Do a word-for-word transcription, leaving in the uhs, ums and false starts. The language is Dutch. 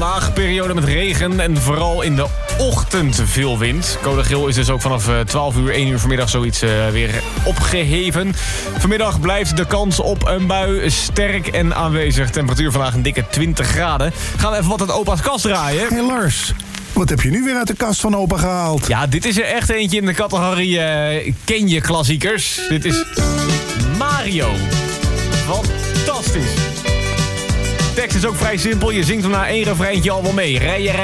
vandaag. Periode met regen en vooral in de ochtend veel wind. Code geel is dus ook vanaf twaalf uur, één uur vanmiddag zoiets uh, weer opgeheven. Vanmiddag blijft de kans op een bui sterk en aanwezig. Temperatuur vandaag een dikke twintig graden. Gaan we even wat uit opa's kast draaien. Hey Lars, wat heb je nu weer uit de kast van opa gehaald? Ja, dit is er echt eentje in de categorie uh, ken je klassiekers. Dit is Mario. Fantastisch. De tekst is ook vrij simpel. Je zingt hem na één refreintje al wel mee. Rij je